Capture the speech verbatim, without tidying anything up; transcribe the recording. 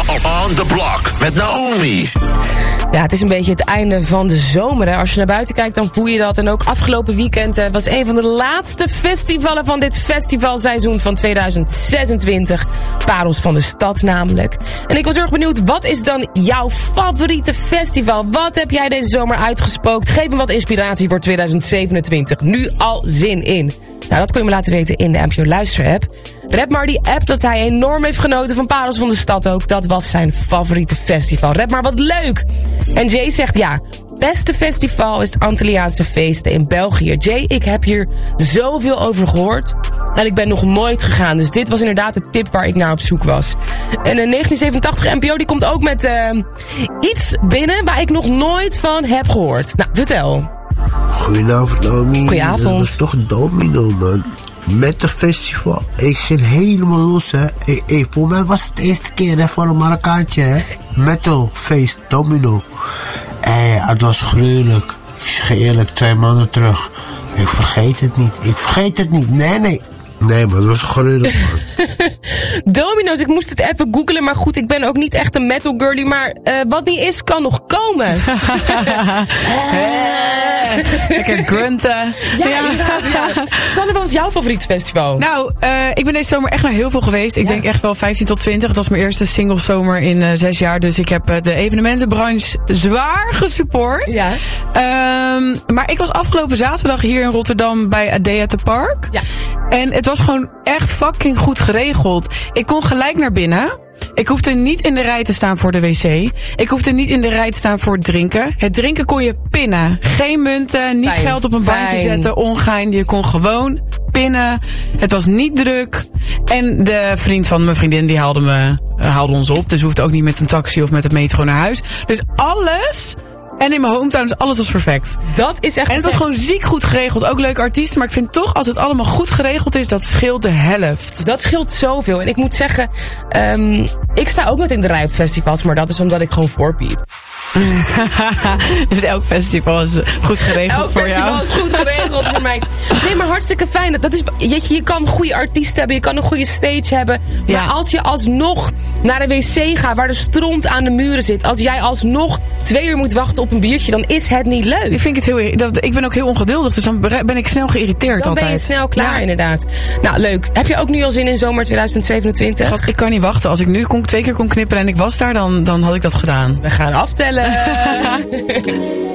On the Block met Naomi. Ja, het is een beetje het einde van de zomer. Hè. Als je naar buiten kijkt, dan voel je dat. En ook afgelopen weekend uh, was een van de laatste festivalen van dit festivalseizoen van tweeduizend zesentwintig. Parels van de Stad namelijk. En ik was erg benieuwd, wat is dan jouw favoriete festival? Wat heb jij deze zomer uitgespookt? Geef me wat inspiratie voor tweeduizend zevenentwintig. Nu al zin in. Nou, dat kun je me laten weten in de M P O Luister-app. Rap maar die app dat hij enorm heeft genoten van Parels van de Stad ook. Dat was zijn favoriete festival. Rap maar wat leuk! En Jay zegt ja, beste festival is het Antilliaanse feesten in België. Jay, ik heb hier zoveel over gehoord. En ik ben nog nooit gegaan. Dus dit was inderdaad de tip waar ik naar op zoek was. En in negentien zevenentachtig M P O die komt ook met uh, iets binnen waar ik nog nooit van heb gehoord. Nou, vertel. Goedenavond, Naomi. Goedenavond. Dat is toch Domino, man. Met het festival. Ik ging helemaal los, hè. Ik, ik, voor mij was het de eerste keer, hè, voor een Marokkaantje, hè. Metalfeest, Domino. En ja, het was gruwelijk. Ik zeg eerlijk, twee maanden terug. Ik vergeet het niet. Ik vergeet het niet. Nee, nee. Nee, maar het was gruwelijk, man. Domino's, ik moest het even googlen. Maar goed, ik ben ook niet echt een metal girlie. Maar uh, wat niet is, kan nog komen. Lekker grunten. Ja, ja. ja. Sanne, wat was jouw favoriet festival? Nou, uh, ik ben deze zomer echt naar heel veel geweest. Ik ja. denk echt wel vijftien tot twintig. Het was mijn eerste single zomer in uh, zes jaar. Dus ik heb uh, de evenementenbranche zwaar gesupport. Ja. Um, maar ik was afgelopen zaterdag hier in Rotterdam bij Adea te Park. Ja. En het was gewoon echt fucking goed geregeld. Ik kon gelijk naar binnen. Ik hoefde niet in de rij te staan voor de wc. Ik hoefde niet in de rij te staan voor het drinken. Het drinken kon je pinnen. Geen munten, niet Fijn, geld op een fijn. bankje zetten, ongein. Je kon gewoon pinnen. Het was niet druk. En de vriend van mijn vriendin die haalde, me, haalde ons op. Dus we hoefden ook niet met een taxi of met het metro naar huis. Dus alles... En in mijn hometown is alles was perfect. Dat is echt En het was gewoon ziek goed geregeld. Ook leuke artiesten. Maar ik vind toch, als het allemaal goed geregeld is, dat scheelt de helft. Dat scheelt zoveel. En ik moet zeggen, um, ik sta ook met in de rij op festivals. Maar dat is omdat ik gewoon voorpiep. Dus elk festival is goed geregeld elk voor jou. Elk festival is goed geregeld voor mij. Nee, maar hartstikke fijn. Dat is, je, je kan goede artiesten hebben, je kan een goede stage hebben. Maar ja. als je alsnog naar de wc gaat waar de stront aan de muren zit. Als jij alsnog twee uur moet wachten op een biertje, dan is het niet leuk. Ik, vind het heel, dat, ik ben ook heel ongeduldig, dus dan ben ik snel geïrriteerd dan altijd. Dan ben je snel klaar, ja. inderdaad. Nou, leuk. Heb je ook nu al zin in zomer tweeduizend zevenentwintig? Schat, ik kan niet wachten. Als ik nu kon, twee keer kon knipperen en ik was daar, dan, dan had ik dat gedaan. We gaan aftellen.